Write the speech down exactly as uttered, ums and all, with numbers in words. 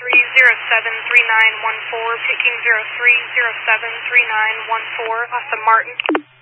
three zero seven three nine one four, picking zero three zero seven three nine one four, Austin Martin.